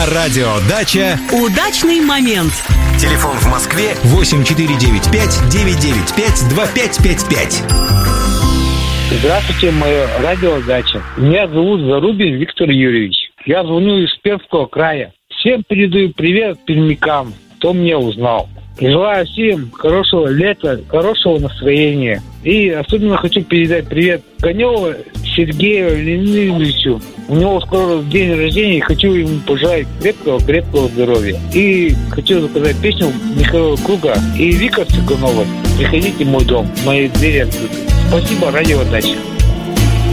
На радио «Дача» удачный момент. Телефон в Москве 8495-995-2555. Здравствуйте, мое радио «Дача». Меня зовут Зарубин Виктор Юрьевич. Я звоню из Пермского края. Всем передаю привет пермякам, кто меня узнал. И желаю всем хорошего лета, хорошего настроения. И особенно хочу передать привет Коневу Сергею Леонидовичу. У него скоро день рождения, и хочу ему пожелать крепкого здоровья. И хочу заказать песню Михаила Круга и Вика Цыганова. Приходите в мой дом, мои двери открыты. Спасибо, радио «Дача».